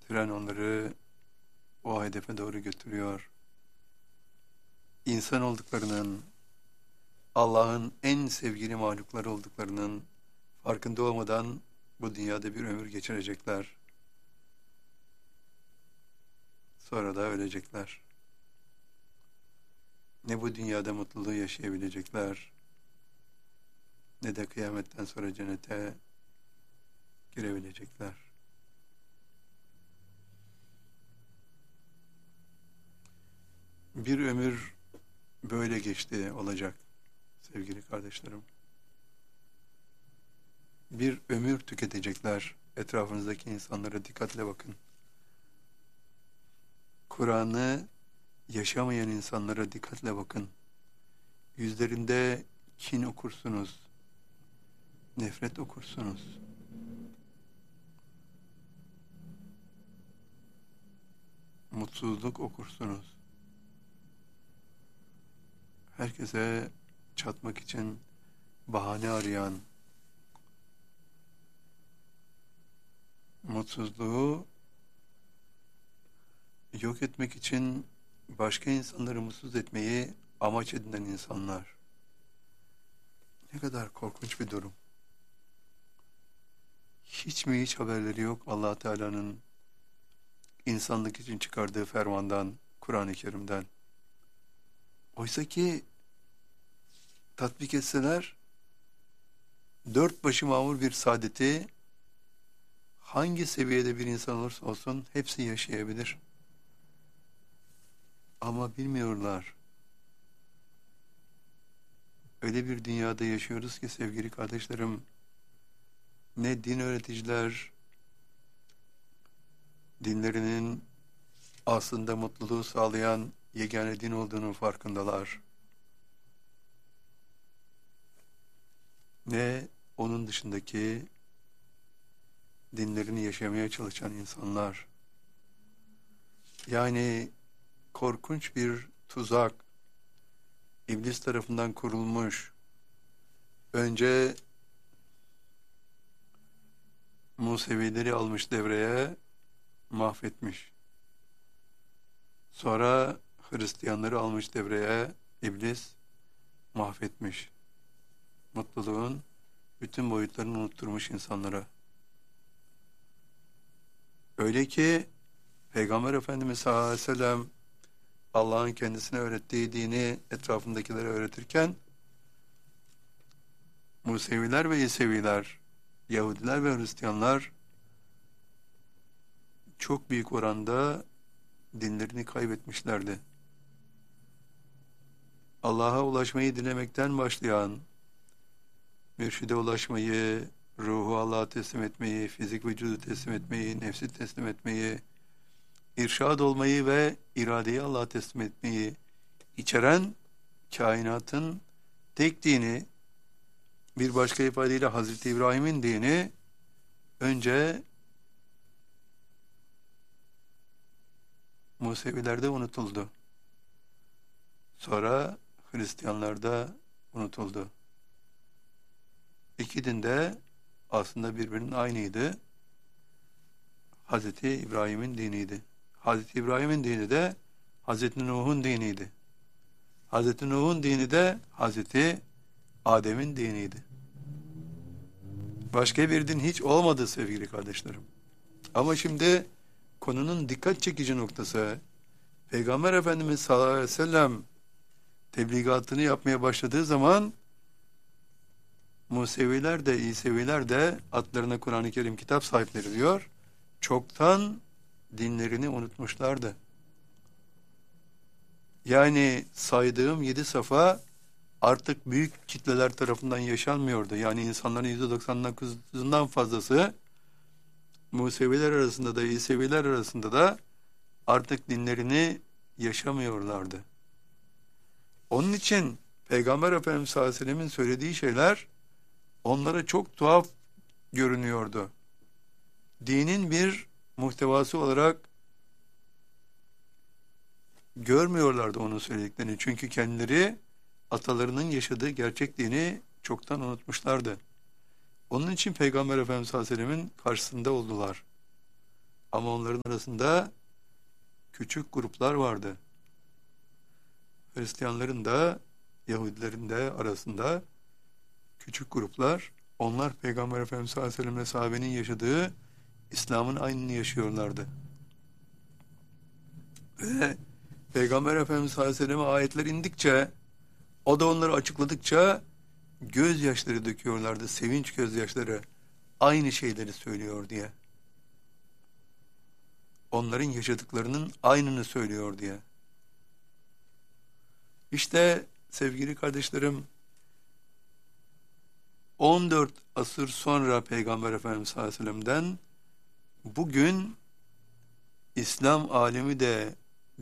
Tren onları o hedefe doğru götürüyor. İnsan olduklarının, Allah'ın en sevgili mahlukları olduklarının farkında olmadan bu dünyada bir ömür geçirecekler. Sonra da ölecekler. Ne bu dünyada mutluluğu yaşayabilecekler, ne de kıyametten sonra cennete girebilecekler. Bir ömür böyle geçti olacak sevgili kardeşlerim. Bir ömür tüketecekler. Etrafınızdaki insanlara dikkatle bakın. Kur'an'ı yaşamayan insanlara dikkatle bakın. Yüzlerinde kin okursunuz. Nefret okursunuz. Mutsuzluk okursunuz. Herkese çatmak için bahane arayan, mutsuzluğu yok etmek için başka insanları mutsuz etmeyi amaç edinen insanlar. Ne kadar korkunç bir durum. Hiç mi hiç haberleri yok Allah Teala'nın insanlık için çıkardığı fermandan, Kur'an-ı Kerim'den. Oysa ki tatbik etseler, dört başı mamur bir saadeti hangi seviyede bir insan olursa olsun hepsi yaşayabilir. Ama bilmiyorlar. Öyle bir dünyada yaşıyoruz ki sevgili kardeşlerim, ne din öğreticiler, dinlerinin aslında mutluluğu sağlayan yegane din olduğunun farkındalar. Ne onun dışındaki dinlerini yaşamaya çalışan insanlar. Yani korkunç bir tuzak, İblis tarafından kurulmuş, önce Musevileri almış devreye, mahvetmiş. Sonra Hristiyanları almış devreye, İblis mahvetmiş. Mutluluğun bütün boyutlarını unutturmuş insanlara. Öyle ki Peygamber Efendimiz sallallahu aleyhi ve sellem Allah'ın kendisine öğrettiği dini etrafındakilere öğretirken Museviler ve İseviler, Yahudiler ve Hristiyanlar çok büyük oranda dinlerini kaybetmişlerdi. Allah'a ulaşmayı dilemekten başlayan, mürşide ulaşmayı, ruhu Allah'a teslim etmeyi, fizik vücudu teslim etmeyi, nefsi teslim etmeyi, irşad olmayı ve iradeyi Allah'a teslim etmeyi içeren kainatın tek dini, bir başka ifadeyle Hazreti İbrahim'in dini önce Musevilerde unutuldu. Sonra Hristiyanlarda unutuldu. İki din de aslında birbirinin aynıydı. Hazreti İbrahim'in diniydi. Hazreti İbrahim'in dini de Hazreti Nuh'un diniydi. Hazreti Nuh'un dini de Hazreti Adem'in diniydi. Başka bir din hiç olmadı sevgili kardeşlerim. Ama şimdi konunun dikkat çekici noktası, Peygamber Efendimiz sallallahu aleyhi ve sellem tebligatını yapmaya başladığı zaman Museviler de İseviler de adlarına Kur'an-ı Kerim kitap sahipleri diyor, çoktan dinlerini unutmuşlardı. Yani saydığım 7 safa artık büyük kitleler tarafından yaşanmıyordu. Yani insanların %99'undan fazlası Museviler arasında da İseviler arasında da artık dinlerini yaşamıyorlardı. Onun için Peygamber Efendimiz sallallahu aleyhi ve sellemin söylediği şeyler onlara çok tuhaf görünüyordu. Dinin bir muhtevası olarak görmüyorlardı onun söylediklerini. Çünkü kendileri atalarının yaşadığı gerçek dini çoktan unutmuşlardı. Onun için Peygamber Efendimiz sallallahu aleyhi ve sellemin karşısında oldular. Ama onların arasında küçük gruplar vardı. Hristiyanların da Yahudilerin de arasında küçük gruplar, onlar Peygamber Efendimiz sallallahu aleyhi ve sellem ve sahabenin yaşadığı İslam'ın aynını yaşıyorlardı. Ve Peygamber Efendimiz sallallahu aleyhi ve selleme ayetler indikçe, o da onları açıkladıkça gözyaşları döküyorlardı, sevinç gözyaşları, aynı şeyleri söylüyor diye. Onların yaşadıklarının aynını söylüyor diye. İşte sevgili kardeşlerim, 14 asır sonra Peygamber Efendimiz sallallahu aleyhi ve sellem'den bugün İslam alemi de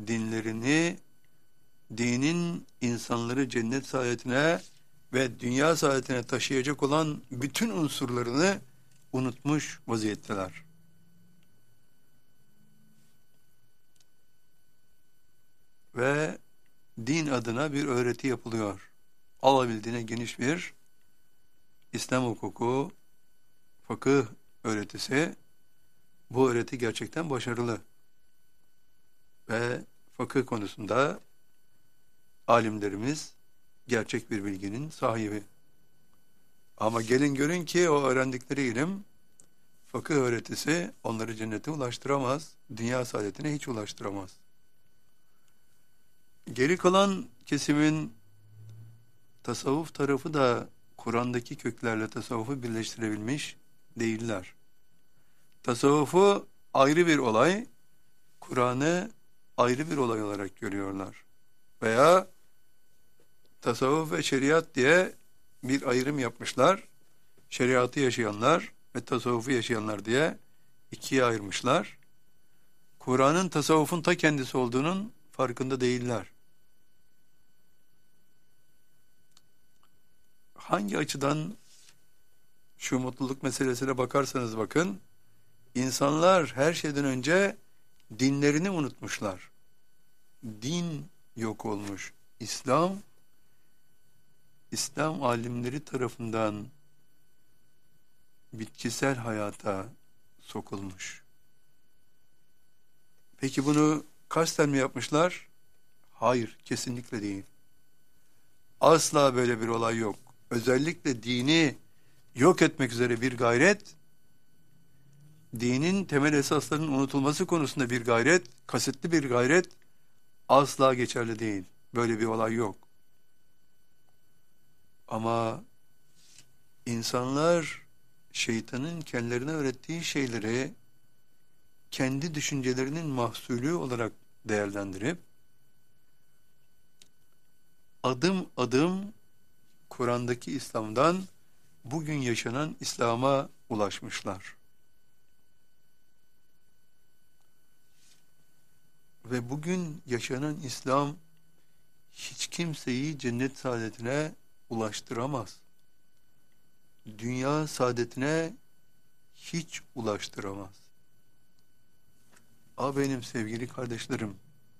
dinin insanları cennet saadetine ve dünya saadetine taşıyacak olan bütün unsurlarını unutmuş vaziyetteler. Ve din adına bir öğreti yapılıyor. Alabildiğine geniş bir İslam hukuku, fıkıh öğretisi. Bu öğreti gerçekten başarılı. Ve fıkıh konusunda alimlerimiz gerçek bir bilginin sahibi. Ama gelin görün ki o öğrendikleri ilim, fıkıh öğretisi onları cennete ulaştıramaz, dünya saadetine hiç ulaştıramaz. Geri kalan kesimin tasavvuf tarafı da Kur'an'daki köklerle tasavvufu birleştirebilmiş değiller. Tasavvufu ayrı bir olay, Kur'an'ı ayrı bir olay olarak görüyorlar. Veya tasavvuf ve şeriat diye bir ayrım yapmışlar. Şeriatı yaşayanlar ve tasavvufu yaşayanlar diye ikiye ayırmışlar. Kur'an'ın tasavvufun ta kendisi olduğunun farkında değiller. Hangi açıdan şu mutluluk meselesine bakarsanız bakın, insanlar her şeyden önce dinlerini unutmuşlar. Din yok olmuş. İslam alimleri tarafından bitkisel hayata sokulmuş. Peki bunu kasten mi yapmışlar? Hayır, kesinlikle değil. Asla böyle bir olay yok. Özellikle dini yok etmek üzere bir gayret, dinin temel esaslarının unutulması konusunda bir gayret, kasıtlı bir gayret asla geçerli değil. Böyle bir olay yok. Ama insanlar şeytanın kendilerine öğrettiği şeyleri kendi düşüncelerinin mahsulü olarak değerlendirip adım adım Kur'an'daki İslam'dan bugün yaşanan İslam'a ulaşmışlar. Ve bugün yaşanan İslam hiç kimseyi cennet saadetine ulaştıramaz. Dünya saadetine hiç ulaştıramaz. Benim sevgili kardeşlerim,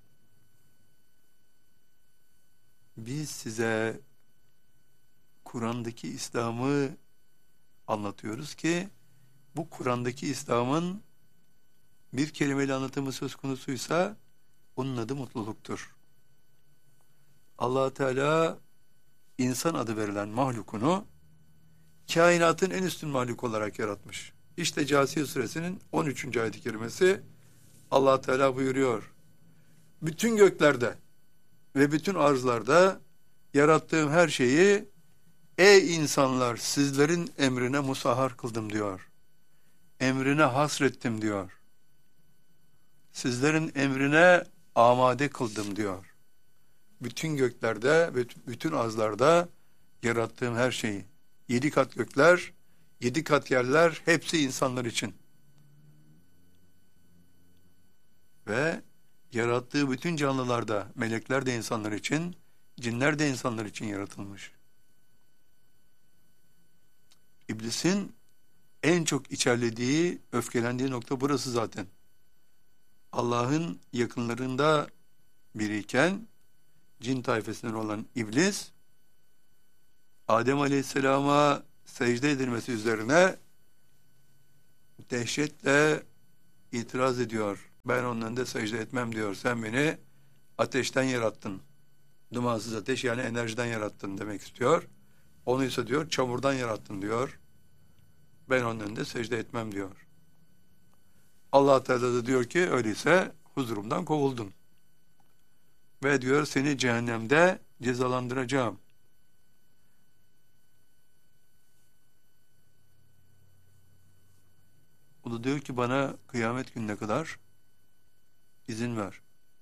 biz size Kur'an'daki İslam'ı anlatıyoruz ki bu Kur'an'daki İslam'ın bir kelimeyle anlatımı söz konusuysa onun adı mutluluktur. Allah Teala insan adı verilen mahlukunu kainatın en üstün mahluk olarak yaratmış. İşte Câsiye suresinin 13. ayet-i kerimesi, Allah Teala buyuruyor: bütün göklerde ve bütün arzlarda yarattığım her şeyi ey insanlar sizlerin emrine musahhar kıldım diyor. Emrine hasrettim diyor. Sizlerin emrine amade kıldım diyor. Bütün göklerde ve bütün arzlarda yarattığım her şeyi. 7 kat gökler, 7 kat yerler, hepsi insanlar için. Ve yarattığı bütün canlılarda, melekler de insanlar için, cinler de insanlar için yaratılmış. İblisin en çok içerlediği, öfkelendiği nokta burası zaten. Allah'ın yakınlarında biriyken, cin tayfesinden olan iblis, Adem Aleyhisselam'a secde edilmesi üzerine dehşetle itiraz ediyor. Ben onun önünde secde etmem diyor. Sen beni ateşten yarattın. Dumansız ateş yani enerjiden yarattın demek istiyor. Onu ise diyor çamurdan yarattın diyor. Ben onun önünde secde etmem diyor. Allah Teala da diyor ki öyleyse huzurumdan kovuldun. Ve diyor seni cehennemde cezalandıracağım. O da diyor ki bana kıyamet gününe kadar izin ver.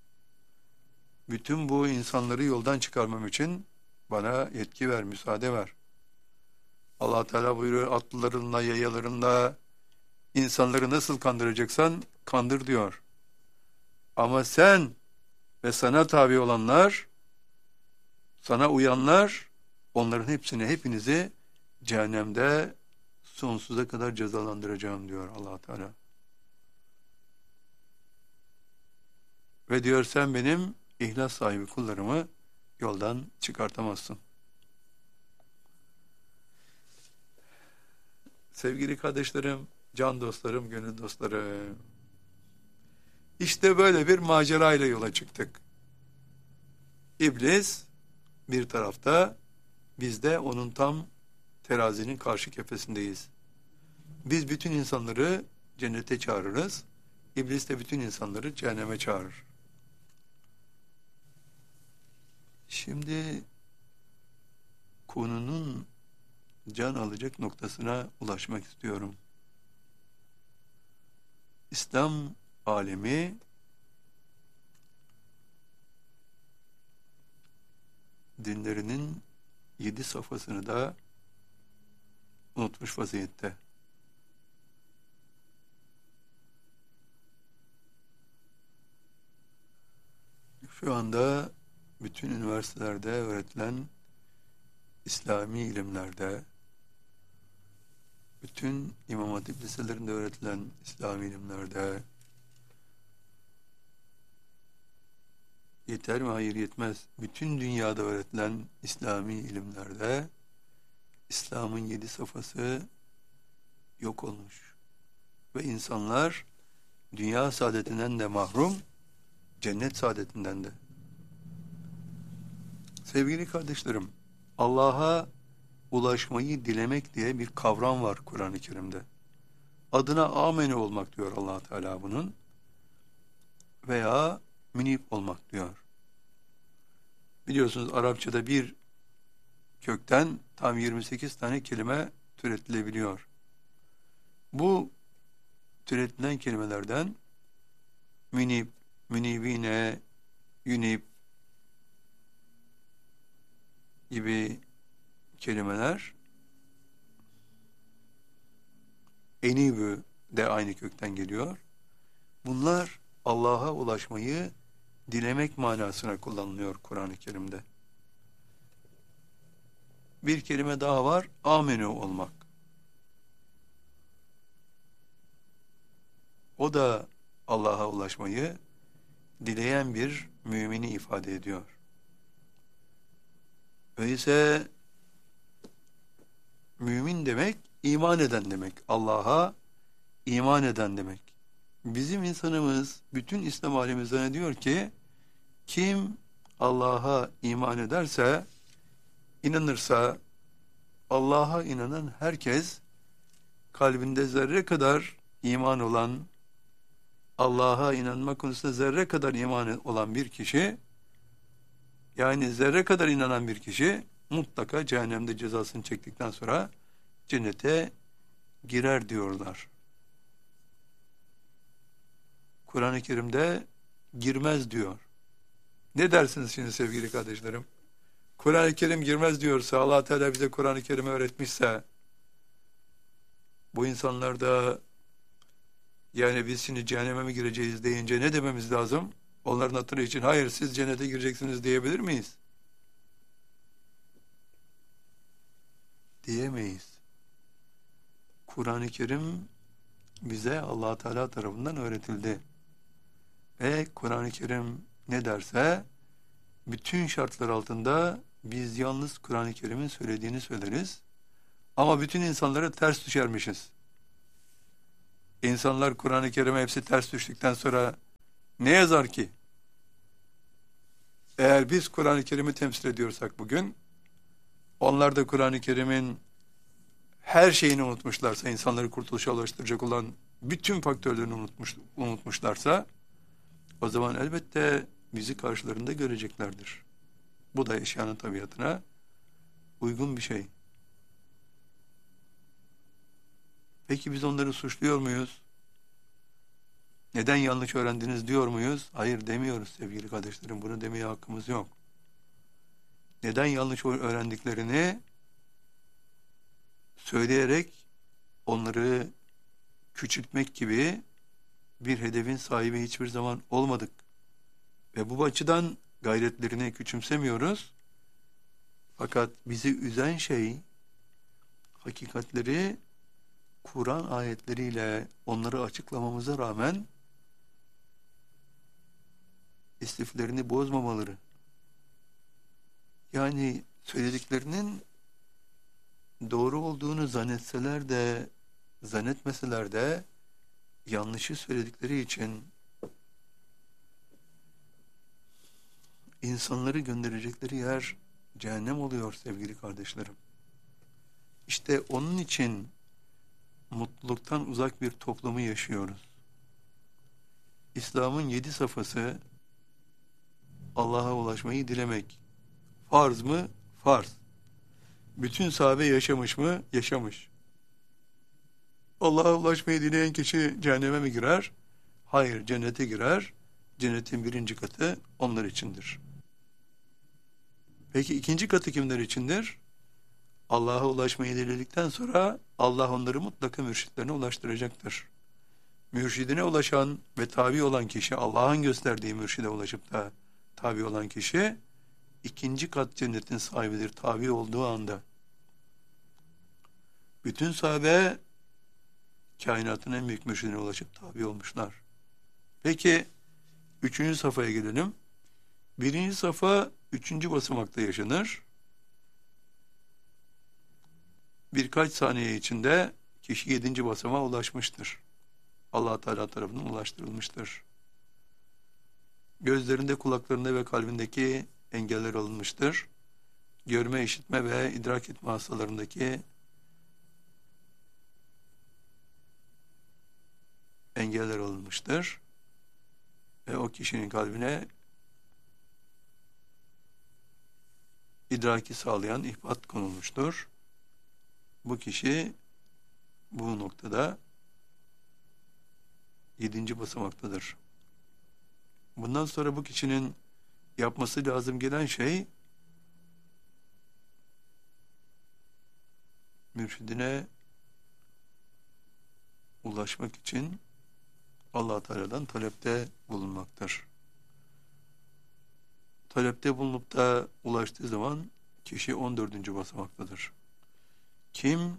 Bütün bu insanları yoldan çıkarmam için bana yetki ver, müsaade ver. Allah Teala buyuruyor atlılarınla, yayalarınla insanları nasıl kandıracaksan kandır diyor. Ama sen ve sana tabi olanlar, sana uyanlar, onların hepinizi cehennemde sonsuza kadar cezalandıracağım diyor Allah Teala. Ve diyor sen benim ihlas sahibi kullarımı yoldan çıkartamazsın. Sevgili kardeşlerim, can dostlarım, gönül dostlarım. İşte böyle bir macerayla yola çıktık. İblis bir tarafta, biz de onun tam terazinin karşı kefesindeyiz. Biz bütün insanları cennete çağırırız. İblis de bütün insanları cehenneme çağırır. Şimdi konunun can alacak noktasına ulaşmak istiyorum. İslam alemi dinlerinin 7 safhasını da unutmuş vaziyette. Şu anda bütün üniversitelerde öğretilen İslami ilimlerde, bütün İmam Hatip liselerinde öğretilen İslami ilimlerde, yeter mi? Hayır yetmez. Bütün dünyada öğretilen İslami ilimlerde İslam'ın 7 safhası yok olmuş. Ve insanlar dünya saadetinden de mahrum, cennet saadetinden de. Sevgili kardeşlerim, Allah'a ulaşmayı dilemek diye bir kavram var Kur'an-ı Kerim'de. Adına amene olmak diyor Allah Teala bunun. Veya münib olmak diyor. Biliyorsunuz Arapçada bir kökten tam 28 tane kelime türetilebiliyor. Bu türetilen kelimelerden münib, münibine, yunib gibi kelimeler, enibü de aynı kökten geliyor. Bunlar Allah'a ulaşmayı dilemek manasına kullanılıyor Kur'an-ı Kerim'de. Bir kelime daha var, amenü olmak. O da Allah'a ulaşmayı dileyen bir mümini ifade ediyor. Öyleyse mümin demek, iman eden demek. Allah'a iman eden demek. Bizim insanımız, bütün İslam alemi zannediyor ki, kim Allah'a iman ederse, inanırsa, Allah'a inanan herkes, kalbinde zerre kadar iman olan, Allah'a inanma konusunda zerre kadar iman olan bir kişi, yani zerre kadar inanan bir kişi, mutlaka cehennemde cezasını çektikten sonra cennete girer diyorlar. Kur'an-ı Kerim'de girmez diyor. Ne dersiniz şimdi sevgili kardeşlerim? Kur'an-ı Kerim girmez diyorsa, Allah Teala bize Kur'an-ı Kerim'i öğretmişse, bu insanlar da yani biz şimdi cehenneme mi gireceğiz deyince ne dememiz lazım? Onların hatırı için hayır siz cennete gireceksiniz diyebilir miyiz? Diyemeyiz. Kur'an-ı Kerim bize Allah Teala tarafından öğretildi. Ve Kur'an-ı Kerim ne derse bütün şartlar altında biz yalnız Kur'an-ı Kerim'in söylediğini söyleriz. Ama bütün insanlara ters düşermişiz. İnsanlar Kur'an-ı Kerim'e hepsi ters düştükten sonra ne yazar ki? Eğer biz Kur'an-ı Kerim'i temsil ediyorsak bugün, onlar da Kur'an-ı Kerim'in her şeyini unutmuşlarsa, insanları kurtuluşa ulaştıracak olan bütün faktörlerini unutmuşlarsa, o zaman elbette bizi karşılarında göreceklerdir. Bu da eşyanın tabiatına uygun bir şey. Peki biz onları suçluyor muyuz? Neden yanlış öğrendiniz diyor muyuz? Hayır demiyoruz sevgili kardeşlerim. Bunu demeye hakkımız yok. Neden yanlış öğrendiklerini söyleyerek onları küçültmek gibi bir hedefin sahibi hiçbir zaman olmadık. Ve bu açıdan gayretlerini küçümsemiyoruz. Fakat bizi üzen şey, hakikatleri Kur'an ayetleriyle onları açıklamamıza rağmen istiflerini bozmamaları. Yani söylediklerinin doğru olduğunu zannetseler de, zannetmeseler de yanlışı söyledikleri için insanları gönderecekleri yer cehennem oluyor sevgili kardeşlerim. İşte onun için mutluluktan uzak bir toplumu yaşıyoruz. İslam'ın 7 safhası Allah'a ulaşmayı dilemek. Farz mı? Farz. Bütün sahabe yaşamış mı? Yaşamış. Allah'a ulaşmayı dileyen kişi cehenneme mi girer? Hayır, cennete girer. Cennetin 1. katı onlar içindir. Peki 2. katı kimler içindir? Allah'a ulaşmayı diledikten sonra Allah onları mutlaka mürşitlerine ulaştıracaktır. Mürşidine ulaşan ve tabi olan kişi, Allah'ın gösterdiği mürşide ulaşıp da tabi olan kişi, 2. kat cennetin sahibidir tabi olduğu anda. Bütün sahabe kainatın en büyük mürşidine ulaşıp tabi olmuşlar. Peki 3. safhaya gelelim. 1. safha 3. basamakta yaşanır. Birkaç saniye içinde kişi 7. basamağa ulaşmıştır. Allah Teala tarafından ulaştırılmıştır. Gözlerinde, kulaklarında ve kalbindeki engeller alınmıştır. Görme, işitme ve idrak etme hastalarındaki engeller alınmıştır. Ve o kişinin kalbine idraki sağlayan ihbat konulmuştur. Bu kişi bu noktada 7. basamaktadır. Bundan sonra bu kişinin yapması lazım gelen şey mürşidine ulaşmak için Allah Teala'dan talepte bulunmaktır. Talepte bulunup da ulaştığı zaman kişi 14. basamaktadır. Kim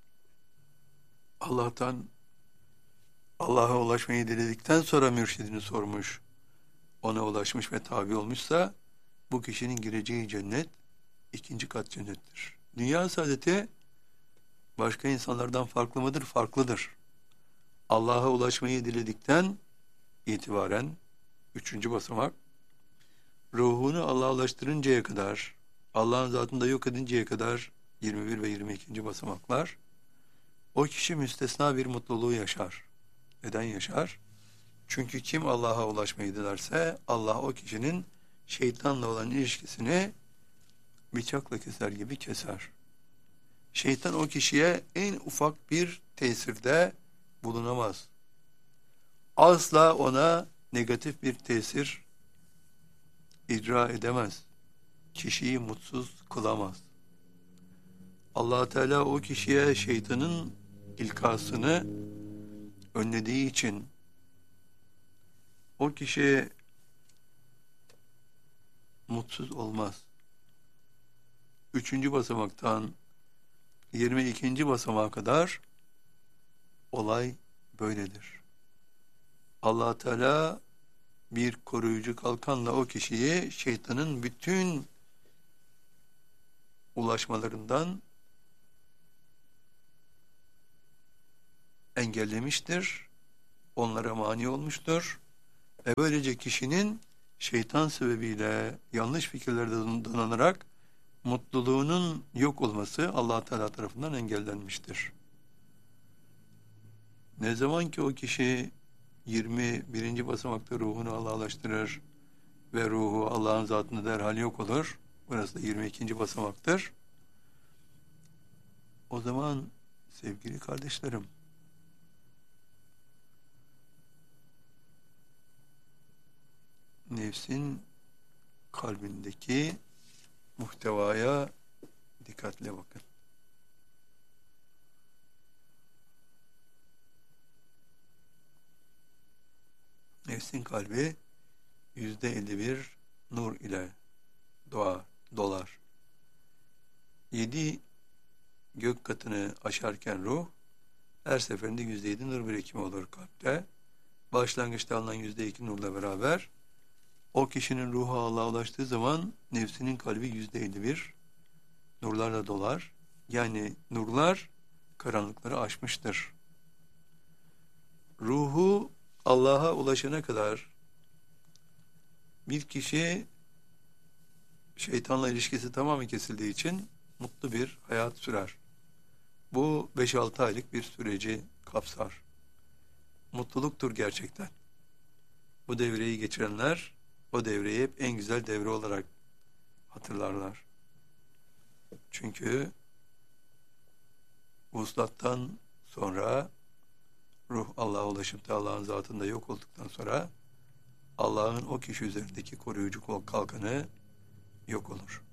Allah'a ulaşmayı diledikten sonra mürşidini sormuş, ona ulaşmış ve tabi olmuşsa bu kişinin gireceği cennet 2. kat cennettir. Dünya saadeti başka insanlardan farklı mıdır? Farklıdır. Allah'a ulaşmayı diledikten itibaren 3. basamak, ruhunu Allah'a ulaştırıncaya kadar, Allah'ın zatında yok edinceye kadar 21 ve 22. basamaklar, o kişi müstesna bir mutluluğu yaşar. Neden yaşar? Çünkü kim Allah'a ulaşmayı dilerse Allah o kişinin şeytanla olan ilişkisini bıçakla keser gibi keser. Şeytan o kişiye en ufak bir tesirde bulunamaz. Asla ona negatif bir tesir icra edemez. Kişiyi mutsuz kılamaz. Allah Teala o kişiye şeytanın ilkasını önlediği için o kişi mutsuz olmaz. 3. basamaktan 22. basamağa kadar olay böyledir. Allah Teala bir koruyucu kalkanla o kişiyi şeytanın bütün ulaşmalarından engellemiştir onlara mani olmuştur. Ve böylece kişinin şeytan sebebiyle yanlış fikirlerde donanarak mutluluğunun yok olması Allah Teala tarafından engellenmiştir. Ne zaman ki o kişi 21. basamakta ruhunu Allah'laştırır ve ruhu Allah'ın zatında derhal yok olur, burası da 22. basamaktır. O zaman sevgili kardeşlerim, nefsin kalbindeki muhtevaya dikkatle bakın. Nefsin kalbi %51 nur ile dolar. 7 gök katını aşarken ruh her seferinde %7 nur birikimi olur kalpte. Başlangıçta alınan %2 nurla beraber o kişinin ruhu Allah'a ulaştığı zaman nefsinin kalbi %51 nurlarla dolar. Yani nurlar karanlıkları aşmıştır. Ruhu Allah'a ulaşana kadar bir kişi şeytanla ilişkisi tamamen kesildiği için mutlu bir hayat sürer. Bu 5-6 aylık bir süreci kapsar. Mutluluktur gerçekten. Bu devreyi geçirenler o devreyi hep en güzel devre olarak hatırlarlar. Çünkü vuslattan sonra ruh Allah'a ulaşıp da Allah'ın zatında yok olduktan sonra Allah'ın o kişi üzerindeki koruyucu kalkanı yok olur.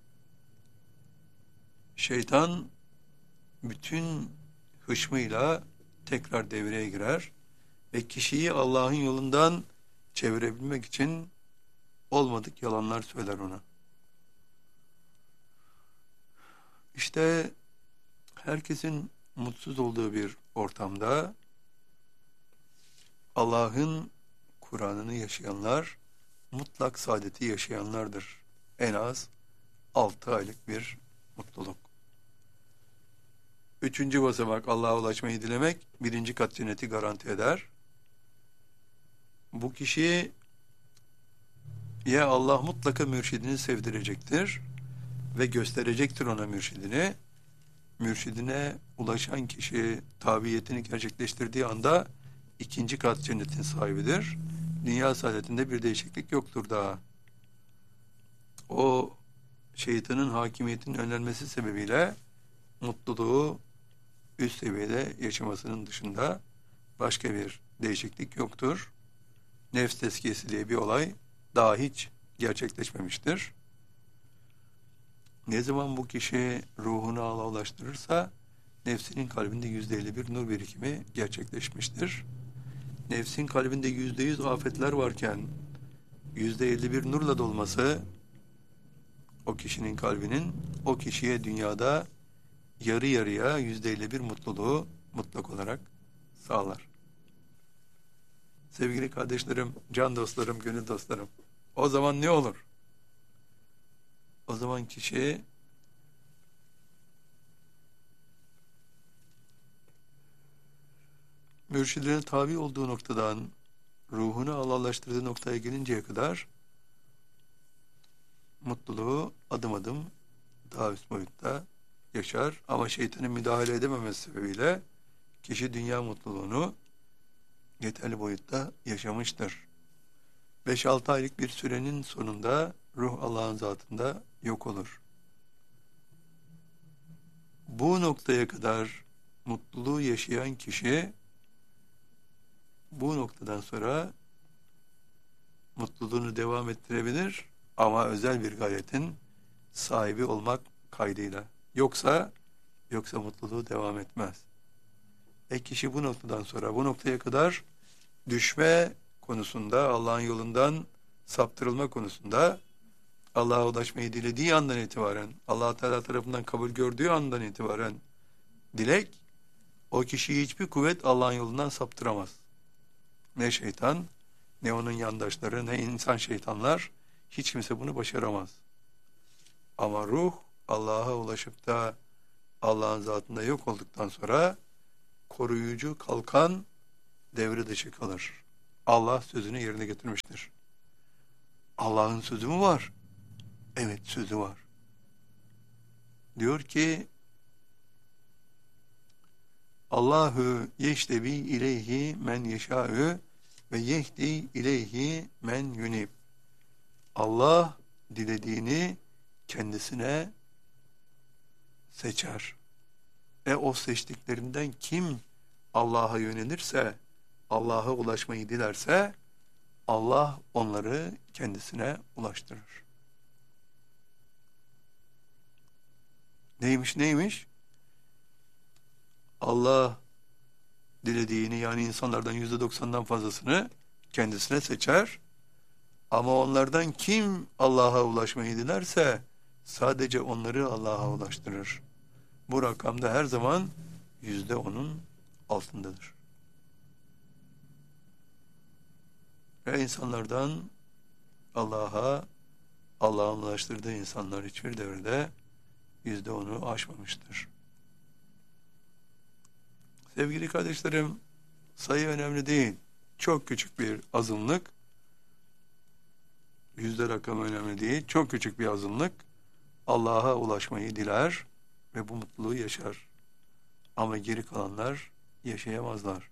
Şeytan bütün hışmıyla tekrar devreye girer ve kişiyi Allah'ın yolundan çevirebilmek için olmadık yalanlar söyler ona. İşte herkesin mutsuz olduğu bir ortamda Allah'ın Kur'an'ını yaşayanlar mutlak saadeti yaşayanlardır. En az 6 aylık bir mutluluk. 3. basamak Allah'a ulaşmayı dilemek 1. kat cenneti garanti eder. Bu kişiye Allah mutlaka mürşidini sevdirecektir ve gösterecektir ona mürşidini. Mürşidine ulaşan kişi tabiyetini gerçekleştirdiği anda 2. kat cennetin sahibidir. Dünya saadetinde bir değişiklik yoktur daha. O şeytanın hakimiyetinin önlenmesi sebebiyle mutluluğu üst seviyede yaşamasının dışında başka bir değişiklik yoktur. Nefs tezkiyesi diye bir olay daha hiç gerçekleşmemiştir. Ne zaman bu kişi ruhunu Allah'a ulaştırırsa nefsinin kalbinde %51 nur birikimi gerçekleşmiştir. Nefsin kalbinde %100 afetler varken %51 nurla dolması o kişinin kalbinin o kişiye dünyada yarı yarıya %51 mutluluğu mutlak olarak sağlar. Sevgili kardeşlerim, can dostlarım, gönül dostlarım, o zaman ne olur? O zaman kişi mürşidine tabi olduğu noktadan ruhunu Allah'laştırdığı noktaya gelinceye kadar mutluluğu adım adım daha üst boyutta yaşar. Ama şeytanın müdahale edememesi sebebiyle kişi dünya mutluluğunu yeterli boyutta yaşamıştır. 5-6 aylık bir sürenin sonunda ruh Allah'ın zatında yok olur. Bu noktaya kadar mutluluğu yaşayan kişi bu noktadan sonra mutluluğunu devam ettirebilir ama özel bir gayretin sahibi olmak kaydıyla. Yoksa mutluluğu devam etmez. Kişi bu noktadan sonra bu noktaya kadar düşme konusunda, Allah'ın yolundan saptırılma konusunda Allah'a ulaşmayı dilediği andan itibaren, Allah Teala tarafından kabul gördüğü andan itibaren dilek, o kişiyi hiçbir kuvvet Allah'ın yolundan saptıramaz. Ne şeytan, ne onun yandaşları, ne insan şeytanlar, hiç kimse bunu başaramaz. Ama ruh, Allah'a ulaşıp da Allah'ın zatında yok olduktan sonra koruyucu kalkan devre dışı kalır. Allah sözünü yerine getirmiştir. Allah'ın sözü mü var? Evet, sözü var. Diyor ki Allahu yeştebi ileyhi men yeşâ'ü ve yehdi ileyhi men yunib. Allah dilediğini kendisine seçer. O seçtiklerinden kim Allah'a yönelirse, Allah'a ulaşmayı dilerse, Allah onları kendisine ulaştırır. Neymiş? Allah dilediğini, yani insanlardan %90'dan fazlasını kendisine seçer. Ama onlardan kim Allah'a ulaşmayı dilerse sadece onları Allah'a ulaştırır. Bu rakam da her zaman %10'un altındadır. Ve insanlardan Allah'ın ulaştırdığı insanlar hiçbir devirde %10'u aşmamıştır. Sevgili kardeşlerim, sayı önemli değil. Çok küçük bir azınlık, yüzde rakamı önemli değil. Çok küçük bir azınlık Allah'a ulaşmayı diler ve bu mutluluğu yaşar. Ama geri kalanlar yaşayamazlar.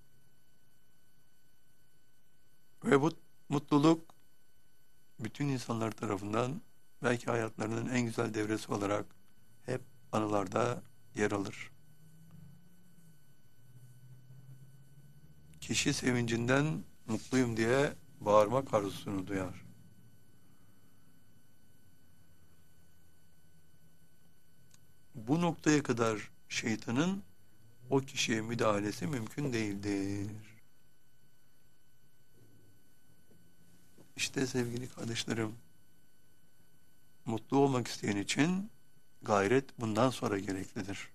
Ve bu mutluluk bütün insanlar tarafından belki hayatlarının en güzel devresi olarak hep anılarda yer alır. Kişi sevincinden mutluyum diye bağırmak arzusunu duyar. Bu noktaya kadar şeytanın o kişiye müdahalesi mümkün değildir. İşte sevgili kardeşlerim, mutlu olmak isteyen için gayret bundan sonra gereklidir.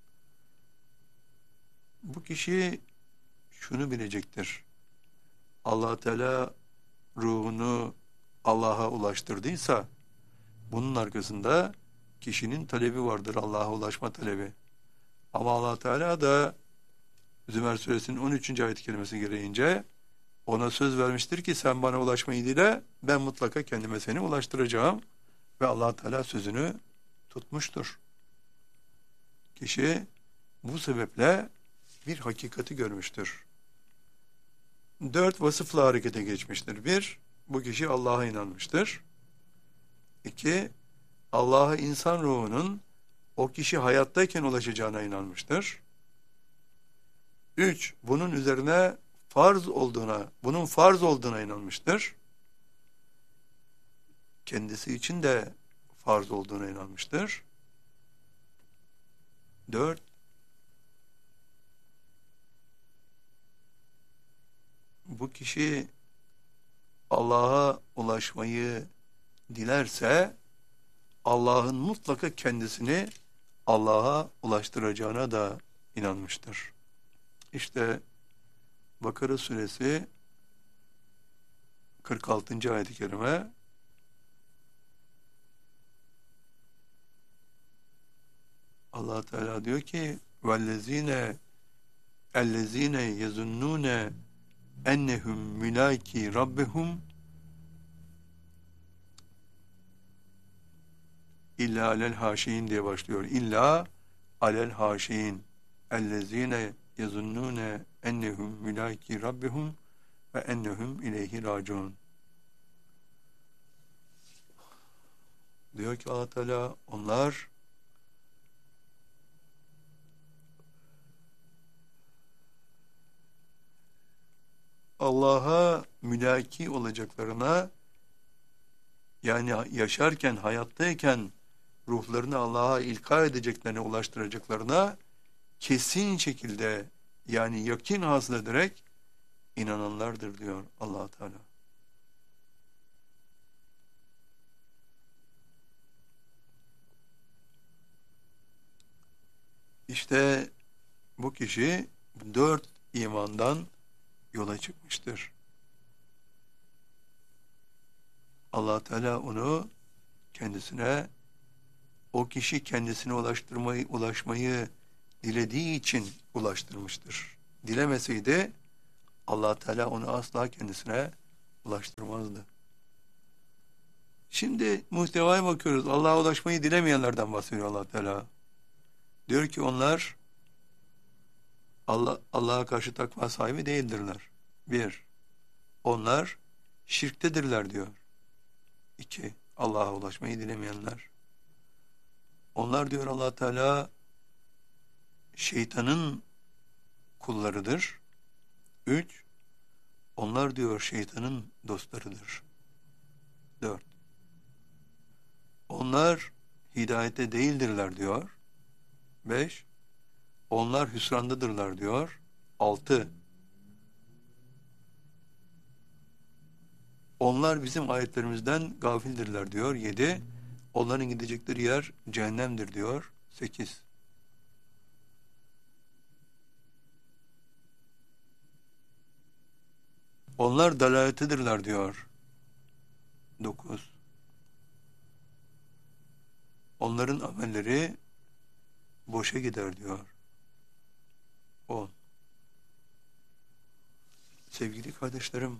Bu kişi şunu bilecektir. Allah Teala ruhunu Allah'a ulaştırdıysa bunun arkasında kişinin talebi vardır, Allah'a ulaşma talebi. Ama Allah Teala da Zümer Suresinin 13. ayet-i kerimesi gereğince ona söz vermiştir ki sen bana ulaşmayı dile, ben mutlaka kendime seni ulaştıracağım. Ve Allah Teala sözünü tutmuştur. Kişi bu sebeple bir hakikati görmüştür. 4 vasıfla harekete geçmiştir. 1, bu kişi Allah'a inanmıştır. 2, Allah'a insan ruhunun o kişi hayattayken ulaşacağına inanmıştır. 3, bunun üzerine bunun farz olduğuna inanmıştır. Kendisi için de farz olduğuna inanmıştır. 4, bu kişi Allah'a ulaşmayı dilerse Allah'ın mutlaka kendisini Allah'a ulaştıracağına da inanmıştır. İşte Bakara suresi 46. ayet-i kerime Allah Teala diyor ki ellezine yezunnune ennehum mülaki rabbihum illa alel haşiyin diye başlıyor. İlla alel haşiyin ellezine yezunnune ennehum mülaki rabbihum ve ennehum ileyhi raciun. Diyor ki Allah Teala, onlar Allah'a mülaki olacaklarına, yani yaşarken, hayattayken ruhlarını Allah'a ilka edeceklerine, ulaştıracaklarına kesin şekilde, yani yakin hasıl ederek inananlardır diyor Allah Teala. İşte bu kişi 4 imandan yola çıkmıştır. Allah Teala onu kendisine, o kişi kendisine ulaşmayı dilediği için ulaştırmıştır. Dilemeseydi Allah Teala onu asla kendisine ulaştırmazdı. Şimdi muhtevaya bakıyoruz. Allah'a ulaşmayı dilemeyenlerden bahsediyor Allah Teala. Diyor ki onlar Allah'a karşı takva sahibi değildirler. Bir, onlar şirktedirler diyor. İki, Allah'a ulaşmayı dilemeyenler. Onlar diyor Allah Teala şeytanın kullarıdır. Üç, onlar diyor şeytanın dostlarıdır. Dört, onlar hidayette değildirler diyor. Beş, onlar hüsrandadırlar diyor. Altı, onlar bizim ayetlerimizden gafildirler diyor. Yedi, onların gidecekleri yer cehennemdir diyor. Sekiz, onlar dalalettedirler diyor. Dokuz, onların amelleri boşa gider diyor. 10. Sevgili kardeşlerim,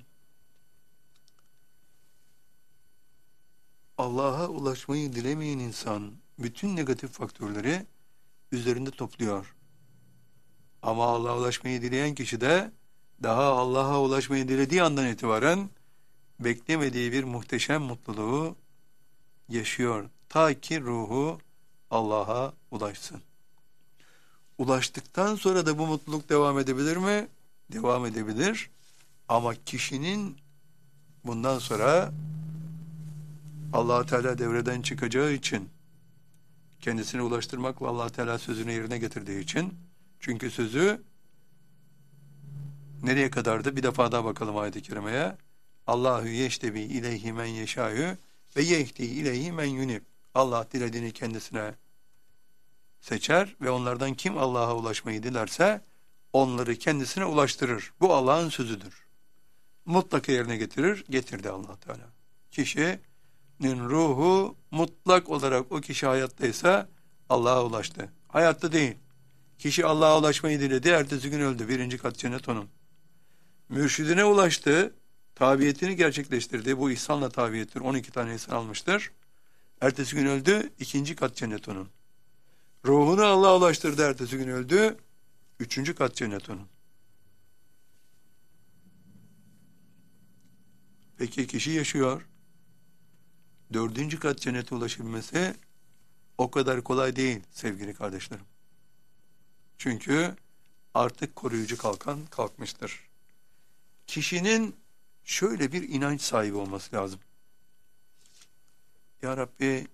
Allah'a ulaşmayı dilemeyen insan bütün negatif faktörleri üzerinde topluyor. Ama Allah'a ulaşmayı dileyen kişi de daha Allah'a ulaşmayı dilediği andan itibaren beklemediği bir muhteşem mutluluğu yaşıyor. Ta ki ruhu Allah'a ulaşsın. Ulaştıktan sonra da bu mutluluk devam edebilir mi? Devam edebilir. Ama kişinin bundan sonra Allah Teala devreden çıkacağı için, kendisine ulaştırmakla Allah Teala sözünü yerine getirdiği için, çünkü sözü nereye kadardı? Bir defa daha bakalım ayet-i kerimeye. Allahu yeştebi ileyhi men yeşâ'yu ve yehdi ileyhi men yunib. Allah dilediğini kendisine seçer ve onlardan kim Allah'a ulaşmayı dilerse onları kendisine ulaştırır. Bu Allah'ın sözüdür. Mutlaka yerine getirir. Getirdi Allah Teala. Kişinin ruhu mutlak olarak o kişi hayattaysa Allah'a ulaştı. Hayatta değil. Kişi Allah'a ulaşmayı diledi. Ertesi gün öldü. 1. kat cennet onun. Mürşidine ulaştı. Tabiyetini gerçekleştirdi. Bu ihsanla tabiyettir. 12 tane ihsan almıştır. Ertesi gün öldü. 2. kat cennet onun. Ruhunu Allah'a ulaştırdı. Ertesi gün öldü. 3. kat cennet onun. Peki kişi yaşıyor. 4. kat cennete ulaşabilmesi o kadar kolay değil sevgili kardeşlerim. Çünkü artık koruyucu kalkan kalkmıştır. Kişinin şöyle bir inanç sahibi olması lazım. Ya Rabbi,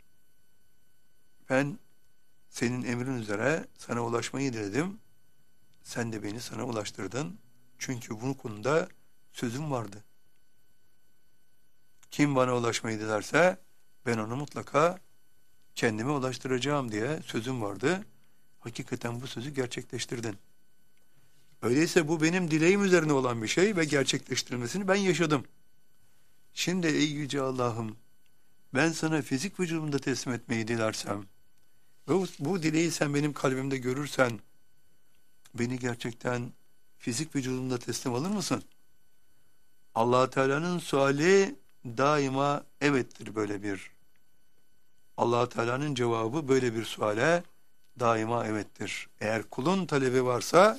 ben senin emrin üzere sana ulaşmayı diledim. Sen de beni sana ulaştırdın. Çünkü bu konuda sözüm vardı. Kim bana ulaşmayı dilerse ben onu mutlaka kendime ulaştıracağım diye sözüm vardı. Hakikaten bu sözü gerçekleştirdin. Öyleyse bu benim dileğim üzerine olan bir şey ve gerçekleştirilmesini ben yaşadım. Şimdi ey yüce Allah'ım, ben sana fizik vücudumda teslim etmeyi dilersem ve bu dileği sen benim kalbimde görürsen beni gerçekten fizik vücudumda teslim alır mısın? Allah Teala'nın suali daima evettir böyle bir. Allah Teala'nın cevabı böyle bir suale daima evettir. Eğer kulun talebi varsa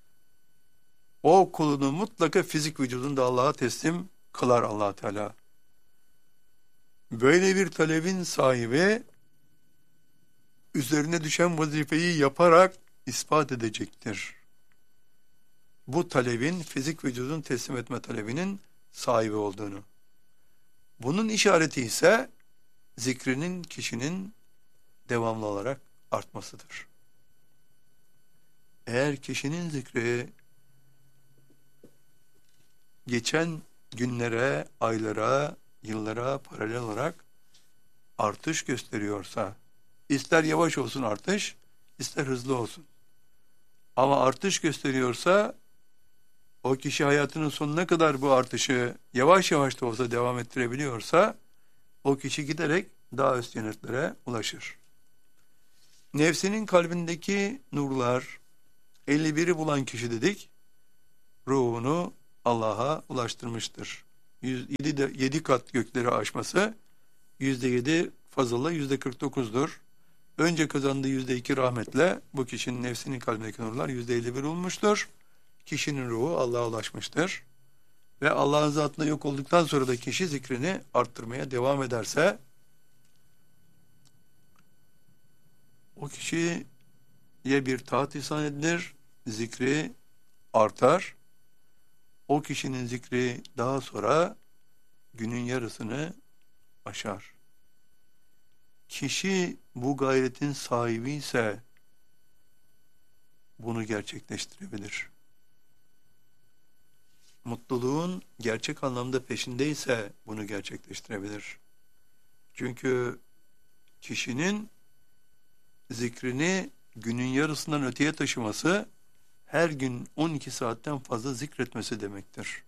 o kulunu mutlaka fizik vücudunda Allah'a teslim kılar Allah Teala. Böyle bir talebin sahibi üzerine düşen vazifeyi yaparak ispat edecektir. Bu talebin fizik vücudun teslim etme talebinin sahibi olduğunu. Bunun işareti ise zikrinin kişinin devamlı olarak artmasıdır. Eğer kişinin zikri geçen günlere, aylara, yıllara paralel olarak artış gösteriyorsa, ister yavaş olsun artış, ister hızlı olsun. Ama artış gösteriyorsa, o kişi hayatının sonuna kadar bu artışı yavaş yavaş da olsa devam ettirebiliyorsa, o kişi giderek daha üst cennetlere ulaşır. Nefsinin kalbindeki nurlar, 51'i bulan kişi dedik, ruhunu Allah'a ulaştırmıştır. 7 kat gökleri aşması %7 fazla %49'dur. Önce kazandığı %2 rahmetle bu kişinin nefsinin kalbindeki nurlar %51 olmuştur. Kişinin ruhu Allah'a ulaşmıştır. Ve Allah'ın zatında yok olduktan sonra da kişi zikrini arttırmaya devam ederse o kişiye bir taat ihsan edilir, zikri artar. O kişinin zikri daha sonra günün yarısını aşar. Kişi bu gayretin sahibi ise bunu gerçekleştirebilir. Mutluluğun gerçek anlamda peşindeyse bunu gerçekleştirebilir. Çünkü kişinin zikrini günün yarısından öteye taşıması her gün 12 saatten fazla zikretmesi demektir.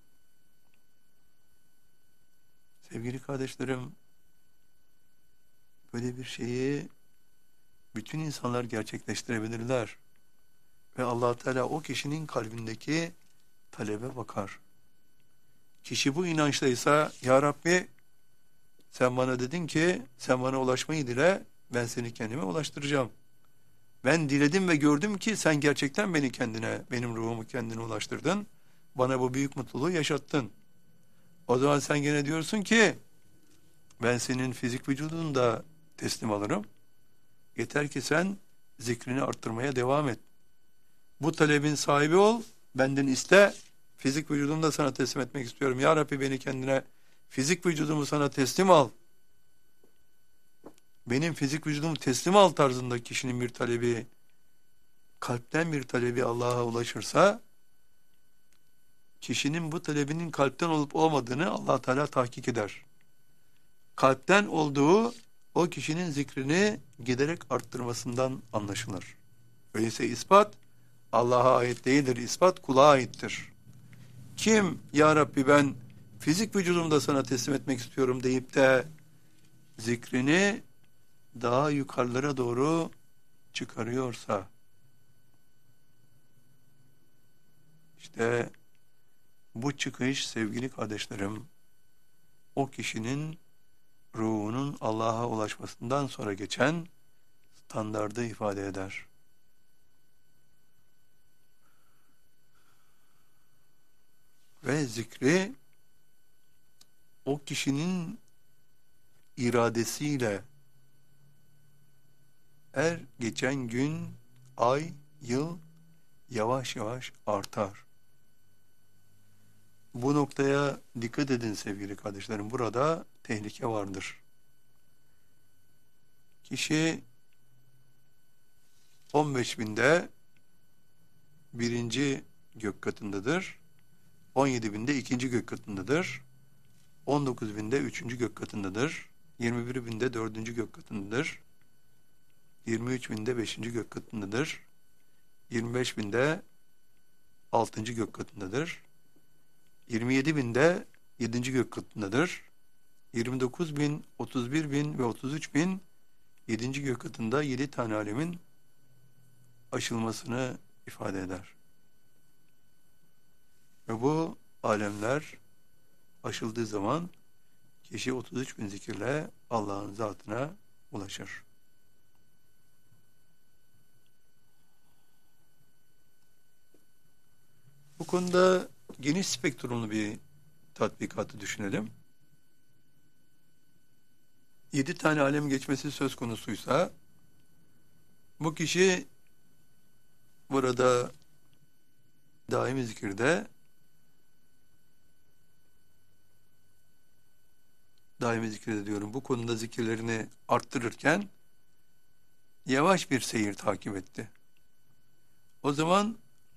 Sevgili kardeşlerim, böyle bir şeyi bütün insanlar gerçekleştirebilirler. Ve Allah Teala o kişinin kalbindeki talebe bakar. Kişi bu inançtaysa, Ya Rabbi sen bana dedin ki sen bana ulaşmayı dile, ben seni kendime ulaştıracağım. Ben diledim ve gördüm ki sen gerçekten beni kendine, benim ruhumu kendine ulaştırdın. Bana bu büyük mutluluğu yaşattın. O zaman sen gene diyorsun ki ben senin fizik vücudunu da teslim alırım. Yeter ki sen zikrini arttırmaya devam et. Bu talebin sahibi ol, benden iste, fizik vücudumu da sana teslim etmek istiyorum. Ya Rabbi beni kendine, fizik vücudumu sana teslim al. Benim fizik vücudumu teslim al tarzında kişinin bir talebi, kalpten bir talebi Allah'a ulaşırsa, kişinin bu talebinin kalpten olup olmadığını Allah Teala tahkik eder. Kalpten olduğu o kişinin zikrini giderek arttırmasından anlaşılır. Öyleyse ispat Allah'a ait değildir, ispat kula aittir. Kim Ya Rabbi ben fizik vücudumu da sana teslim etmek istiyorum deyip de zikrini daha yukarılara doğru çıkarıyorsa, işte bu çıkış sevgili kardeşlerim, o kişinin ruhunun Allah'a ulaşmasından sonra geçen standardı ifade eder. Ve zikri o kişinin iradesiyle her geçen gün, ay, yıl yavaş yavaş artar. Bu noktaya dikkat edin sevgili kardeşlerim. Burada tehlike vardır. Kişi 15 binde birinci gök katındadır. 17 binde ikinci gök katındadır. 19 binde üçüncü gök katındadır. 21 binde dördüncü gök katındadır. 23 binde beşinci gök katındadır. 25 binde altıncı gök katındadır. 27 binde 7. gök katındadır. 29 bin, 31 bin ve 33 bin 7. gök katında 7 tane alemin aşılmasını ifade eder. Ve bu alemler aşıldığı zaman kişi 33 bin zikirle Allah'ın zatına ulaşır. Bu konuda geniş spektrumlu bir tatbikatı düşünelim. 7 tane alem geçmesi söz konusuysa bu kişi burada daimi zikirde diyorum bu konuda zikirlerini arttırırken yavaş bir seyir takip etti. O zaman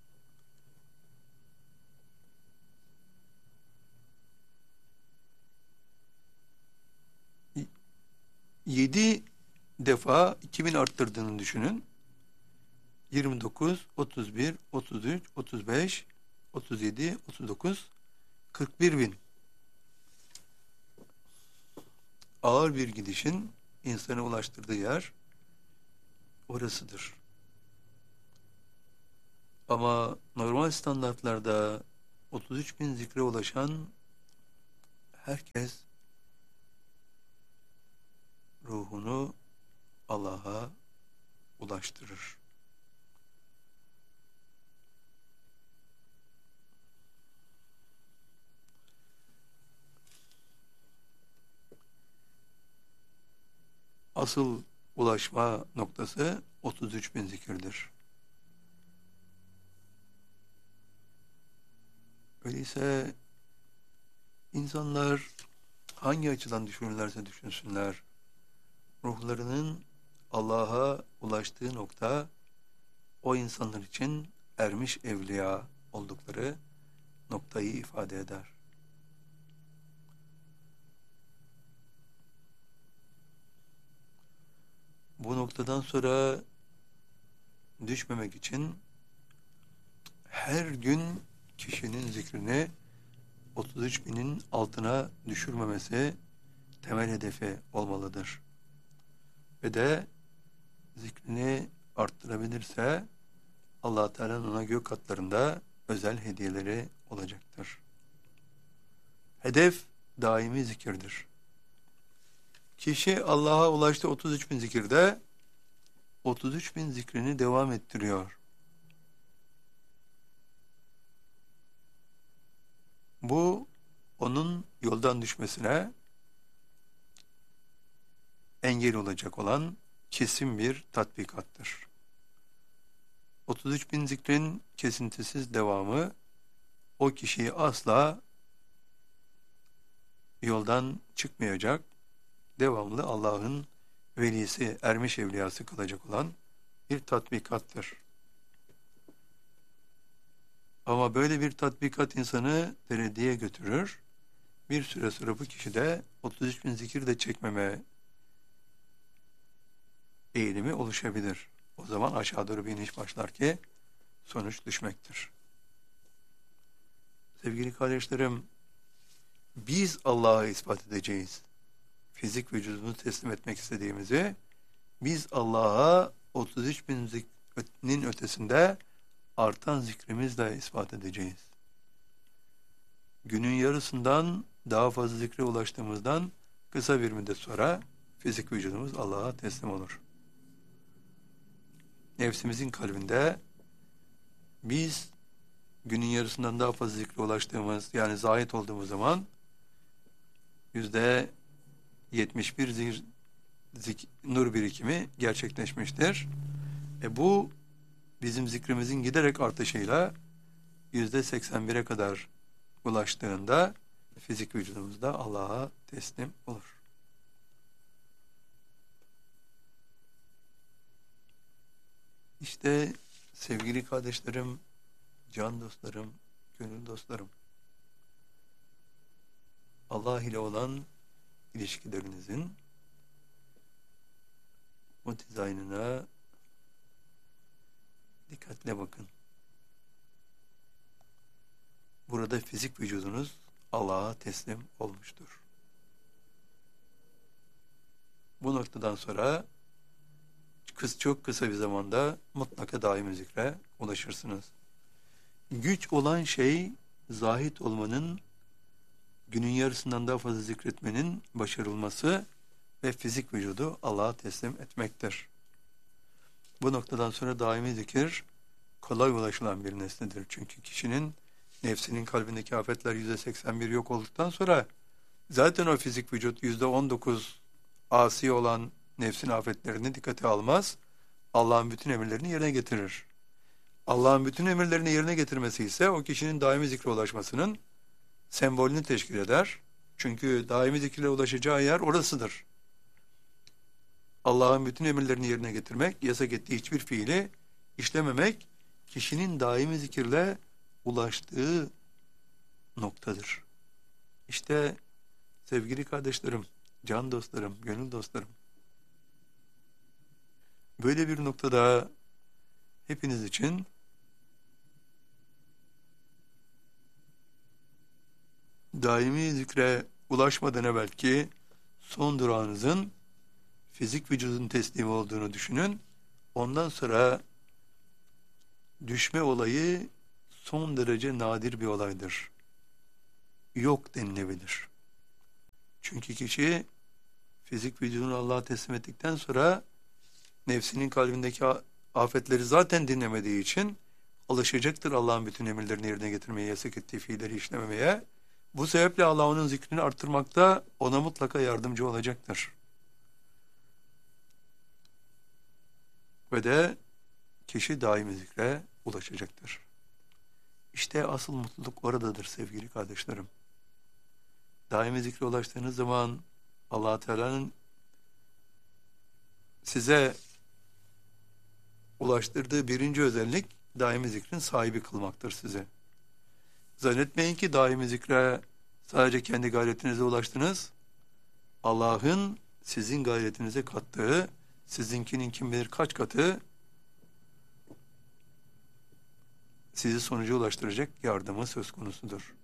7 defa 2000 arttırdığını düşünün. 29, 31, 33, 35, 37, 39, 41 bin. Ağır bir gidişin insana ulaştırdığı yer orasıdır. Ama normal standartlarda 33 bin zikre ulaşan herkes ruhunu Allah'a ulaştırır. Asıl ulaşma noktası 33 bin zikirdir. Öyleyse insanlar hangi açıdan düşünürlerse düşünsünler, ruhlarının Allah'a ulaştığı nokta o insanlar için ermiş evliya oldukları noktayı ifade eder. Bu noktadan sonra düşmemek için her gün kişinin zikrini 33 binin altına düşürmemesi temel hedefi olmalıdır. Ve de zikrini arttırabilirse Allah Teala'nın ona gök katlarında özel hediyeleri olacaktır. Hedef daimi zikirdir. Kişi Allah'a ulaştı 33 bin zikirde 33 bin zikrini devam ettiriyor. Bu onun yoldan düşmesine engel olacak olan kesin bir tatbikattır. 33 bin zikrin kesintisiz devamı o kişiyi asla yoldan çıkmayacak, devamlı Allah'ın velisi, ermiş evliyası kılacak olan bir tatbikattır. Ama böyle bir tatbikat insanı tereddiye götürür. Bir süre sonra bu kişi de 33 bin zikir de çekmeme eğilimi oluşabilir. O zaman aşağı doğru bir iniş başlar ki sonuç düşmektir. Sevgili kardeşlerim, biz Allah'a ispat edeceğiz. Fizik vücudunu teslim etmek istediğimizi biz Allah'a 33 bin zikrin ötesinde artan zikrimizle ispat edeceğiz. Günün yarısından daha fazla zikre ulaştığımızdan kısa bir müddet sonra fizik vücudumuz Allah'a teslim olur. Nefsimizin kalbinde biz günün yarısından daha fazla zikre ulaştığımız, yani zahit olduğumuz zaman %71 nur birikimi gerçekleşmiştir. Bu bizim zikrimizin giderek artışıyla %81'e kadar ulaştığında fizik vücudumuzda Allah'a teslim olur. İşte sevgili kardeşlerim, can dostlarım, gönül dostlarım, Allah ile olan ilişkilerinizin bu dizaynına dikkatle bakın. Burada fizik vücudunuz Allah'a teslim olmuştur. Bu noktadan sonra çok kısa bir zamanda mutlaka daimi zikre ulaşırsınız. Güç olan şey zahit olmanın, günün yarısından daha fazla zikretmenin başarılması ve fizik vücudu Allah'a teslim etmektir. Bu noktadan sonra daimi zikir kolay ulaşılan bir nesnedir. Çünkü kişinin nefsinin kalbindeki afetler %81 yok olduktan sonra zaten o fizik vücut %19 asi olan nefsin afetlerini dikkate almaz. Allah'ın bütün emirlerini yerine getirir. Allah'ın bütün emirlerini yerine getirmesi ise o kişinin daimi zikre ulaşmasının sembolünü teşkil eder. Çünkü daimi zikre ulaşacağı yer orasıdır. Allah'ın bütün emirlerini yerine getirmek, yasak ettiği hiçbir fiili işlememek, kişinin daimi zikirle ulaştığı noktadır. İşte sevgili kardeşlerim, can dostlarım, gönül dostlarım, böyle bir noktada hepiniz için daimi zikre ulaşmadan evvelki son durağınızın fizik vücudun teslimi olduğunu düşünün. Ondan sonra düşme olayı son derece nadir bir olaydır. Yok denilebilir. Çünkü kişi fizik vücudunu Allah'a teslim ettikten sonra nefsinin kalbindeki afetleri zaten dinlemediği için alışacaktır Allah'ın bütün emirlerini yerine getirmeye, yasak ettiği fiilleri işlememeye. Bu sebeple Allah onun zikrini arttırmakta ona mutlaka yardımcı olacaktır. Ve de kişi daimi zikre ulaşacaktır. İşte asıl mutluluk oradadır sevgili kardeşlerim. Daimi zikre ulaştığınız zaman Allah Teala'nın size ulaştırdığı birinci özellik daimi zikrin sahibi kılmaktır size. Zannetmeyin ki daimi zikre sadece kendi gayretinize ulaştınız. Allah'ın sizin gayretinize kattığı, sizinkinin kim bilir kaç katı sizi sonuca ulaştıracak yardımı söz konusudur.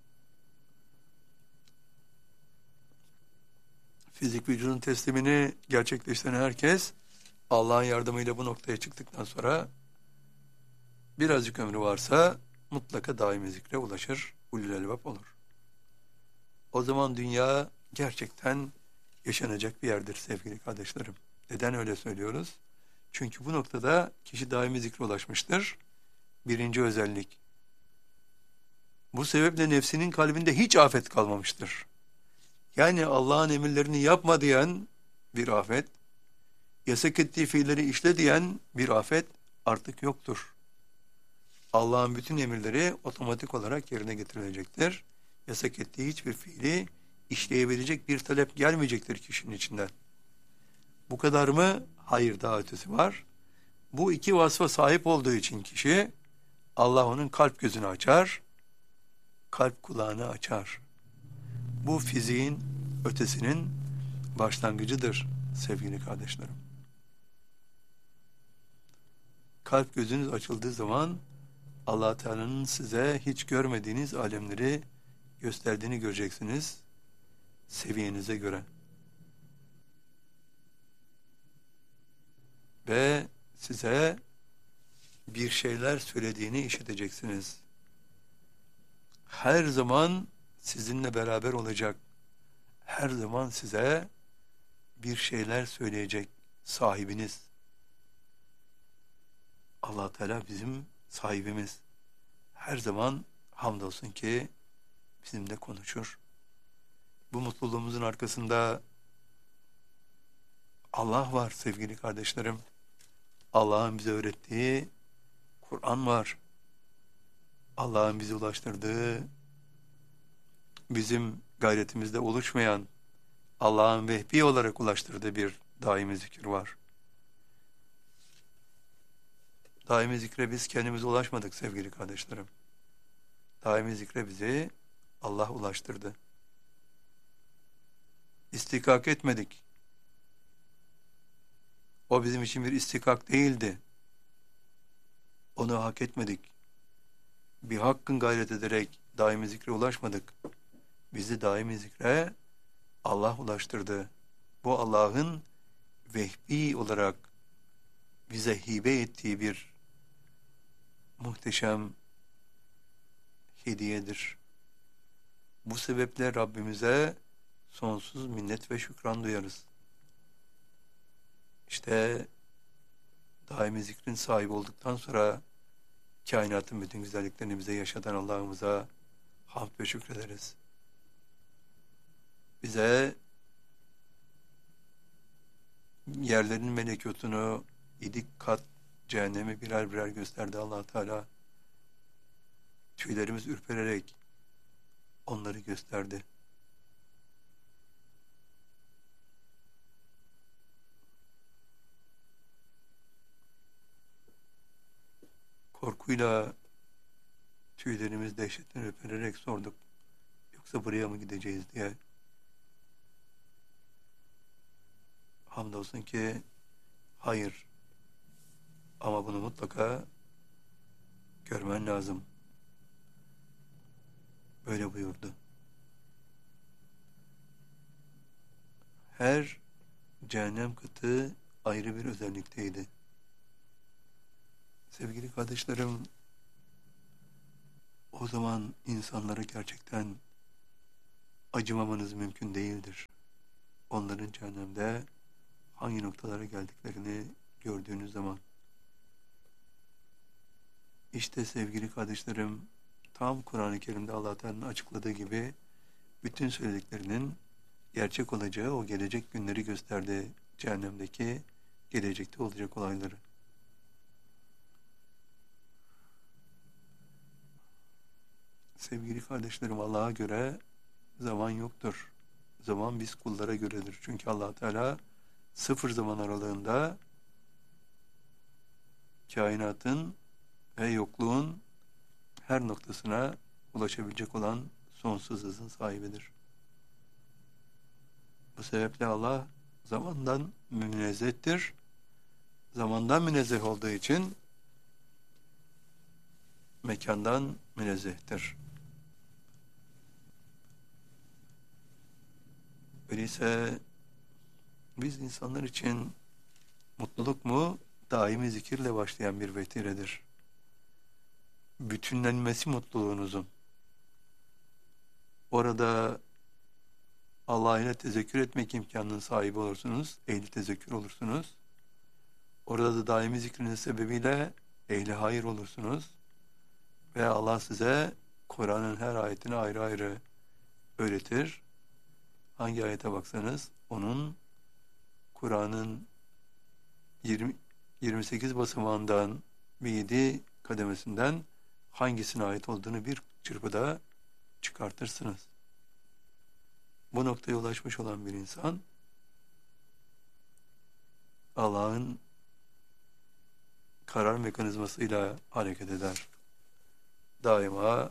Fizik vücudun teslimini gerçekleştiren herkes Allah'ın yardımıyla bu noktaya çıktıktan sonra birazcık ömrü varsa mutlaka daimi zikre ulaşır, ulul elbab olur. O zaman dünya gerçekten yaşanacak bir yerdir sevgili kardeşlerim. Neden öyle söylüyoruz? Çünkü bu noktada kişi daimi zikre ulaşmıştır. Birinci özellik. Bu sebeple nefsinin kalbinde hiç afet kalmamıştır. Yani Allah'ın emirlerini yapma diyen bir afet, yasak ettiği fiilleri işle diyen bir afet artık yoktur. Allah'ın bütün emirleri otomatik olarak yerine getirilecektir. Yasak ettiği hiçbir fiili işleyebilecek bir talep gelmeyecektir kişinin içinden. Bu kadar mı? Hayır, daha ötesi var. Bu iki vasfa sahip olduğu için kişi, Allah onun kalp gözünü açar, kalp kulağını açar. Bu fiziğin ötesinin başlangıcıdır sevgili kardeşlerim. Kalp gözünüz açıldığı zaman Allah Teala'nın size hiç görmediğiniz alemleri gösterdiğini göreceksiniz seviyenize göre. Ve size bir şeyler söylediğini işiteceksiniz. Her zaman sizinle beraber olacak. Her zaman size bir şeyler söyleyecek sahibiniz. Allah Teala bizim sahibimiz. Her zaman hamdolsun ki bizimle konuşur. Bu mutluluğumuzun arkasında Allah var sevgili kardeşlerim. Allah'ın bize öğrettiği Kur'an var. Allah'ın bize ulaştırdığı, bizim gayretimizde oluşmayan, Allah'ın vehbi olarak ulaştırdığı bir daimi zikir var. Daimi zikre biz kendimize ulaşmadık sevgili kardeşlerim. Daimi zikre bizi Allah ulaştırdı. İstikak etmedik. O bizim için bir istikak değildi. Onu hak etmedik. Bir hakkın gayret ederek daimi zikre ulaşmadık. Bizi daimi zikre Allah ulaştırdı. Bu Allah'ın vehbi olarak bize hibe ettiği bir muhteşem hediyedir. Bu sebeple Rabbimize sonsuz minnet ve şükran duyarız. İşte daimi zikrin sahibi olduktan sonra kainatın bütün güzelliklerini bize yaşatan Allah'ımıza hamd ve şükrederiz. Bize yerlerin melekutunu 7 kat cehennemi birer birer gösterdi Allah Teala. Tüylerimiz ürpererek onları gösterdi. Korkuyla tüylerimiz dehşetten ürpererek sorduk. Yoksa buraya mı gideceğiz diye. Hamdolsun ki hayır. Ama bunu mutlaka görmen lazım. Böyle buyurdu. Her cehennem katı ayrı bir özellikteydi. Sevgili kardeşlerim, o zaman insanlara gerçekten acımamanız mümkün değildir. Onların cehennemde hangi noktalara geldiklerini gördüğünüz zaman. İşte sevgili kardeşlerim, tam Kur'an-ı Kerim'de Allah Teala'nın açıkladığı gibi bütün söylediklerinin gerçek olacağı o gelecek günleri gösterdi, cehennemdeki gelecekte olacak olayları. Sevgili kardeşlerim, Allah'a göre zaman yoktur. Zaman biz kullara göredir. Çünkü Allah Teala sıfır zaman aralığında kainatın ve yokluğun her noktasına ulaşabilecek olan sonsuz hızın sahibidir. Bu sebeple Allah zamandan münezzehtir. Zamandan münezzeh olduğu için mekandan münezzehtir. Öyleyse biz insanlar için mutluluk mu daimi zikirle başlayan bir vetiredir. Bütünlenmesi mutluluğunuzun. Orada Allah ile tezekkür etmek imkanının sahibi olursunuz, ehli tezekkür olursunuz. Orada da daimi zikriniz sebebiyle ehli hayır olursunuz. Ve Allah size Kur'an'ın her ayetini ayrı ayrı öğretir. Hangi ayete baksanız onun Kur'an'ın 28 basamağından ve 7 kademesinden hangisine ait olduğunu bir çırpıda çıkartırsınız. Bu noktaya ulaşmış olan bir insan Allah'ın karar mekanizmasıyla hareket eder. Daima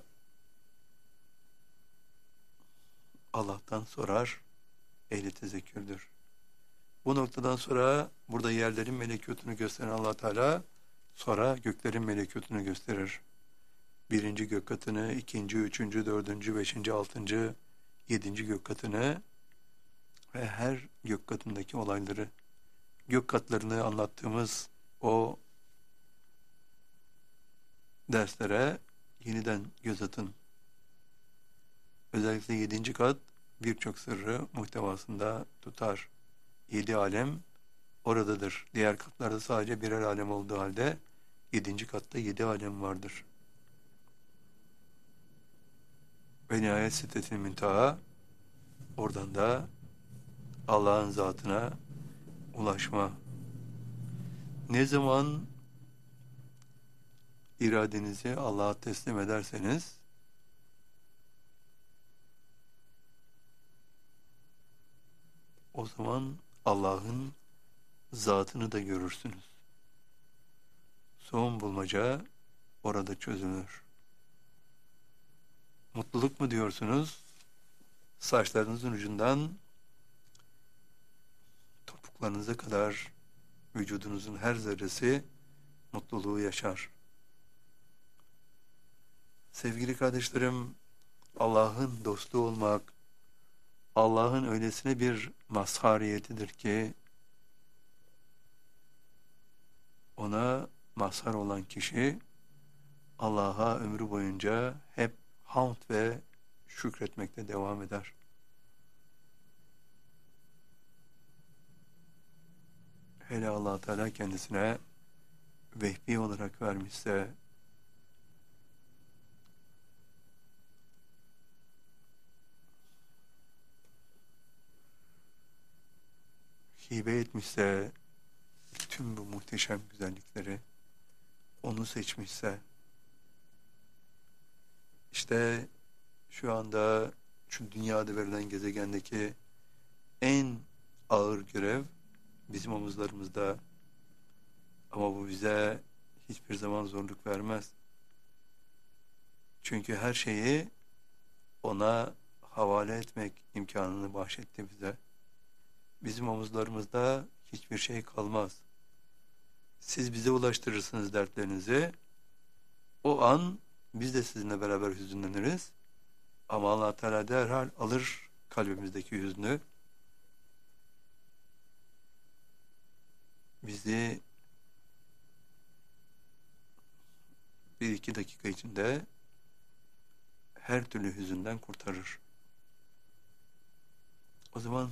Allah'tan sorar, ehli tezekkürdür. Bu noktadan sonra burada yerlerin melekutunu gösteren Allah Teala sonra göklerin melekutunu gösterir. Birinci gök katını, ikinci, üçüncü, dördüncü, beşinci, altıncı, yedinci gök katını ve her gök katındaki olayları, gök katlarını anlattığımız o derslere yeniden göz atın. Özellikle 7. kat birçok sırrı muhtevasında tutar. 7 alem oradadır. Diğer katlarda sadece birer alem olduğu halde 7. katta 7 alem vardır. Ve nihayet Sidret-i Münteha, oradan da Allah'ın zatına ulaşma. Ne zaman iradenizi Allah'a teslim ederseniz o zaman Allah'ın zatını da görürsünüz. Son bulmaca orada çözülür. Mutluluk mu diyorsunuz? Saçlarınızın ucundan topuklarınıza kadar vücudunuzun her zerresi mutluluğu yaşar. Sevgili kardeşlerim, Allah'ın dostu olmak, Allah'ın öylesine bir mazhariyetidir ki, ona mazhar olan kişi, Allah'a ömrü boyunca hep hamd ve şükretmekte devam eder. Hele Allah Teala kendisine vehbi olarak vermişse, hibe etmişse, tüm bu muhteşem güzellikleri onu seçmişse, işte şu anda şu dünyada verilen gezegendeki en ağır görev bizim omuzlarımızda, ama bu bize hiçbir zaman zorluk vermez. Çünkü her şeyi ona havale etmek imkanını bahşetti bize. Bizim omuzlarımızda hiçbir şey kalmaz. Siz bize ulaştırırsınız dertlerinizi. O an biz de sizinle beraber hüzünleniriz. Ama Allah Teala derhal alır kalbimizdeki hüznü. Bizi bir iki dakika içinde her türlü hüzünden kurtarır. O zaman